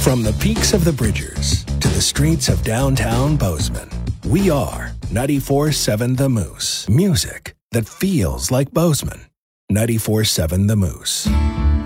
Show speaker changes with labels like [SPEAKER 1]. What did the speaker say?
[SPEAKER 1] From the peaks of the Bridgers to the streets of downtown Bozeman, we are 94.7 The Moose. Music that feels like Bozeman. 94.7 The Moose.